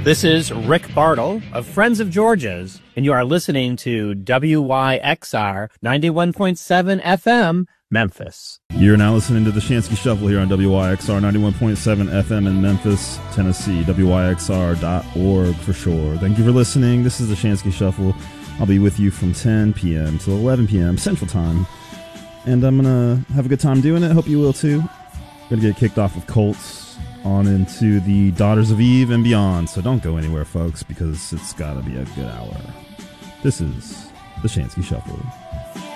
This is Rick Bartle of Friends of Georgia's, and you are listening to WYXR 91.7 FM, Memphis. You're now listening to the Shansky Shuffle here on WYXR 91.7 FM in Memphis, Tennessee, WYXR.org for sure. Thank you for listening. This is the Shansky Shuffle. I'll be with you from 10 p.m. to 11 p.m. Central Time, and I'm going to have a good time doing it. Hope you will too. Going to get kicked off with Colts on into the Daughters of Eve and beyond, so don't go anywhere, folks, because it's got to be a good hour. This is the Shansky Shuffle.